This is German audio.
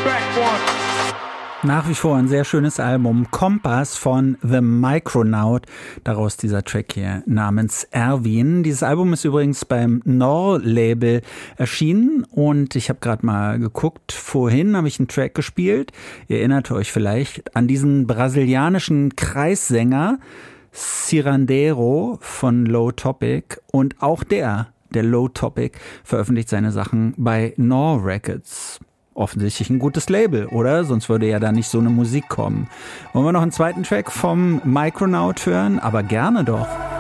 Nach wie vor ein sehr schönes Album, Kompass von The Micronaut, daraus dieser Track hier namens Erwin. Dieses Album ist übrigens beim Nor-Label erschienen und ich habe gerade mal geguckt, vorhin habe ich einen Track gespielt, ihr erinnert euch vielleicht an diesen brasilianischen Kreissänger Cirandero von Low Topic und auch der Low Topic, veröffentlicht seine Sachen bei Nor Records. Offensichtlich ein gutes Label, oder? Sonst würde ja da nicht so eine Musik kommen. Wollen wir noch einen zweiten Track vom Micronaut hören? Aber gerne doch.